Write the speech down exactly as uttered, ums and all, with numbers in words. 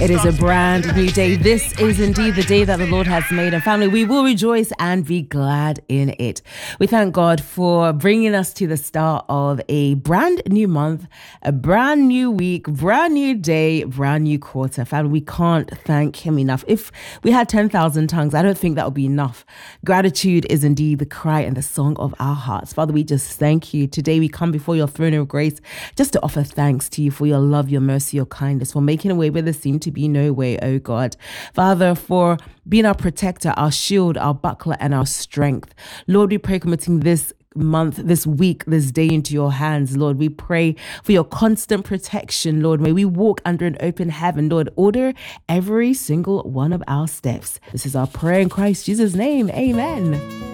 It is a brand new day. This is indeed the day that the Lord has made. And family, we will rejoice and be glad in it. We thank God for bringing us to the start of a brand new month, a brand new week, brand new day, brand new quarter. Family, we can't thank him enough. If we had ten thousand tongues, I don't think that would be enough. Gratitude is indeed the cry and the song of our hearts. Father, we just thank you. Today we come before your throne of grace just to offer thanks to you for your love, your mercy, your kindness, for making a way where there seemed to be no way, oh God. Father, for being our protector, our shield, our buckler, and our strength. Lord, we pray committing this month, this week, this day into your hands, Lord. We pray for your constant protection, Lord. May we walk under an open heaven, Lord. Order every single one of our steps. This is our prayer in Christ Jesus' name. Amen.